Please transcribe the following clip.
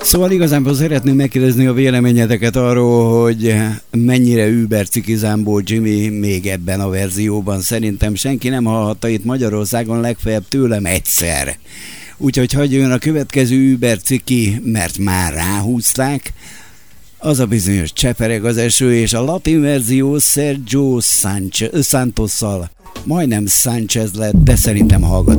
Szóval igazából szeretném megkérdezni a véleményeteket arról, hogy mennyire Uber cikizambó Jimmy még ebben a verzióban. Szerintem senki nem hallhatta itt Magyarországon, legfeljebb tőlem egyszer. Úgyhogy hagyjon a következő Uber ciki, mert már ráhúzták. Az a bizonyos csepereg az eső, és a latin verzió Sergio Santosszal majdnem Sanchez lett, de szerintem hallgatunk.